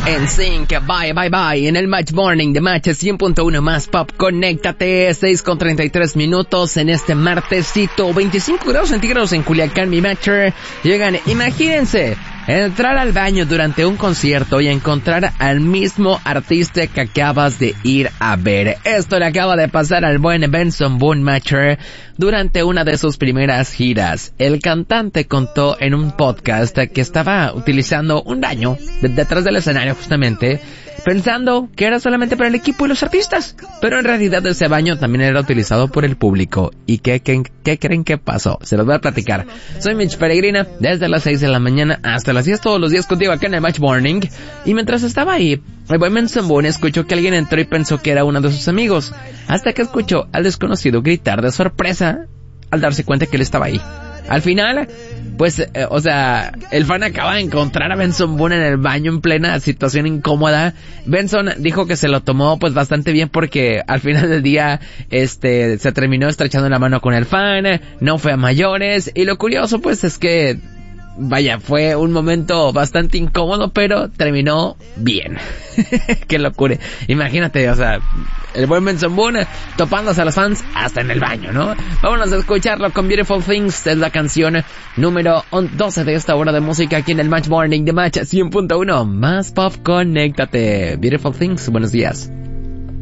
NSYNC, bye, bye, bye, en el Match Morning de Match 100.1 más pop, conéctate, 6:33 minutos en este martesito, 25 grados centígrados en Culiacán, mi Matcher. Llegan, imagínense, entrar al baño durante un concierto y encontrar al mismo artista que acabas de ir a ver. Esto le acaba de pasar al buen Benson Boone Matcher durante una de sus primeras giras. El cantante contó en un podcast que estaba utilizando un baño detrás del escenario justamente, pensando que era solamente para el equipo y los artistas, pero en realidad ese baño también era utilizado por el público. ¿Y qué creen que pasó? Se los voy a platicar. Soy Mitch Peregrina, desde las 6 de la mañana hasta las 10 todos los días contigo acá en el Match Morning, y mientras estaba ahí, el buen Benson Boone escuchó que alguien entró y pensó que era uno de sus amigos, hasta que escuchó al desconocido gritar de sorpresa al darse cuenta que él estaba ahí. Al final, pues, el fan acaba de encontrar a Benson Boone en el baño en plena situación incómoda. Benson dijo que se lo tomó pues bastante bien porque al final del día, se terminó estrechando la mano con el fan, no fue a mayores, y lo curioso pues es que, vaya, fue un momento bastante incómodo, pero terminó bien. Qué locura. Imagínate, el buen Benson Boone topándose a los fans hasta en el baño, ¿no? Vámonos a escucharlo con Beautiful Things. Es la canción número 12 de esta hora de música aquí en el Match Morning de Match 100.1. Más pop, conéctate. Beautiful Things, buenos días.